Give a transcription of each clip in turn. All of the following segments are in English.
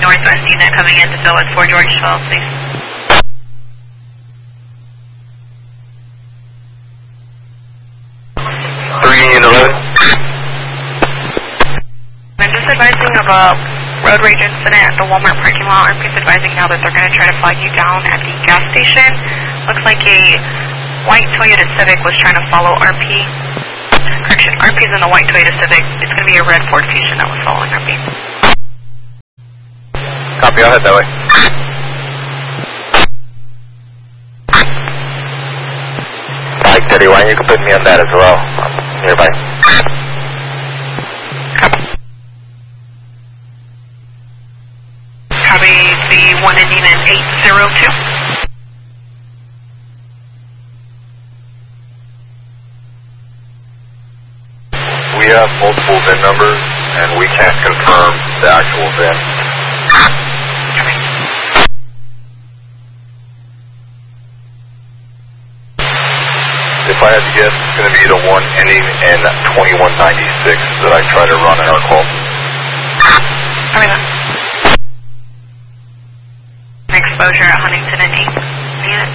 northwest unit coming in to fill with 4 George 12, please. Union 11. I'm just advising of a road rage incident at the Walmart parking lot. RP's advising now that they're going to try to flag you down at the gas station. Looks like a white Toyota Civic was trying to follow RP. Correction, RP's in the white Toyota Civic. It's going to be a red Ford Fusion that was following RP. Copy, I'll head that way. Mike 31, you can put me on that as well. I'm nearby. Copy the one ending in 802. We have multiple VIN numbers, and we can't confirm the actual VIN. If I had to guess, it's going to be the one ending in 2196 that I try to run in our call. Exposure at Huntington and 8th unit.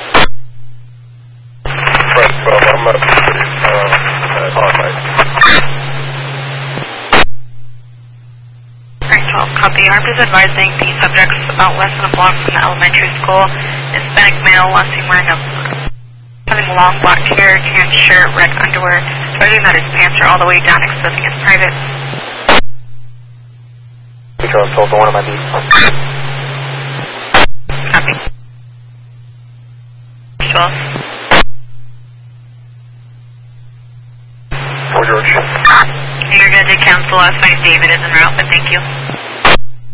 Press 12, I'm up. I apologize. Frank 12, copy. ARP is advising the subjects about less than a block from the elementary school. Hispanic male, last seen wearing having long black hair, tan shirt, red underwear, advising that his pants are all the way down, exposing his private. Because I told one of my needs. Copy. 12. 4 George. You're going to cancel. Find David is en route, but thank you.